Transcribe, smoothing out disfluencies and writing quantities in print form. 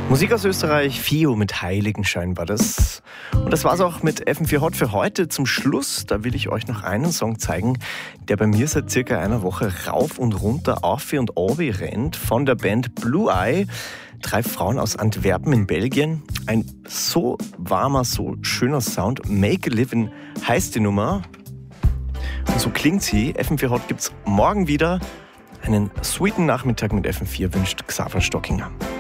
Musik aus Österreich, Fio mit Heiligenschein war das. Und das war's auch mit FM4 Hot für heute. Zum Schluss, da will ich euch noch einen Song zeigen, der bei mir seit circa einer Woche rauf und runter, auf und obi rennt, von der Band Blue Eye. 3 Frauen aus Antwerpen in Belgien. Ein so warmer, so schöner Sound. Make a Livin' heißt die Nummer. Und so klingt sie. FM4 Hot gibt's morgen wieder. Einen sweeten Nachmittag mit FM4 wünscht Xaver Stockinger.